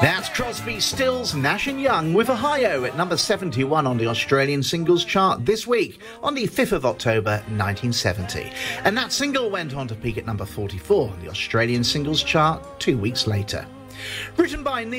That's Crosby, Stills, Nash & Young with Ohio at number 71 on the Australian singles chart this week on the 5th of October 1970. And that single went on to peak at number 44 on the Australian singles chart 2 weeks later. Written by Neil